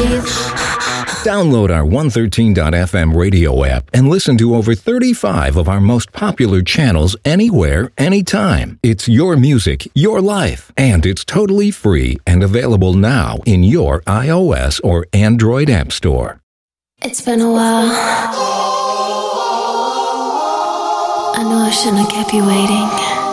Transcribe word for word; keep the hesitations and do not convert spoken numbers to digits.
Download our one thirteen dot f m radio app and listen to over thirty-five of our most popular channels anywhere, anytime. It's your music, your life, and it's totally free and available now in your iOS or Android app store. It's been a while. I know I shouldn't have kept you waiting.